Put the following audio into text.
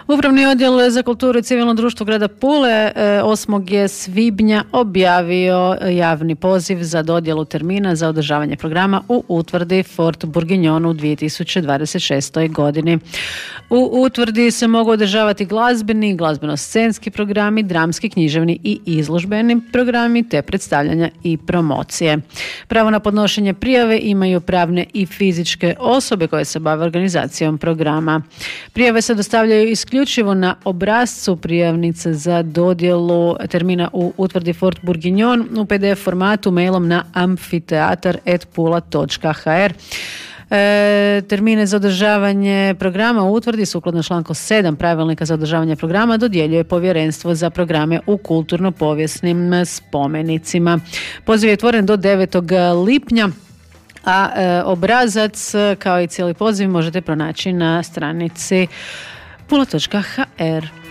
Upravni odjel za kulturu i civilno društvo grada Pule 8. je svibnja objavio javni poziv za dodjelu termina za održavanje programa u utvrdi Fort Bourguignon u 2026. godini. U utvrdi se mogu održavati glazbeni, glazbeno-scenski programi, dramski, književni i izložbeni programi te predstavljanja i promocije. Pravo na podnošenje prijave imaju pravne i fizičke osobe koje se bave organizacijom programa. Prijave se dostavljaju isključivo na obrascu prijavnice za dodjelu termina u utvrdi Fort Bourguignon u PDF formatu mailom na amfiteatar@pula.hr. Termine za održavanje programa u utvrdi sukladno članku 7 pravilnika za održavanje programa dodjeljuje Povjerenstvo za programe u kulturno-povijesnim spomenicima. Poziv je otvoren do 9. lipnja, a obrazac kao i cijeli poziv možete pronaći na stranici pula.hr.